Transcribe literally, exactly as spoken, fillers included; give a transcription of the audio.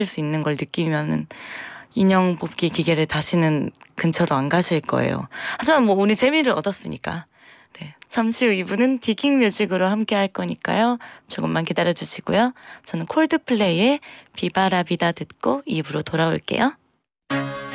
수 있는 걸 느끼면은 인형 뽑기 기계를 다시는 근처로 안 가실 거예요. 하지만 뭐 우리 재미를 얻었으니까. 네, 잠시 후 이 부는 디깅 뮤직으로 함께 할 거니까요. 조금만 기다려 주시고요. 저는 콜드플레이의 비바라비다 듣고 이 부로 돌아올게요.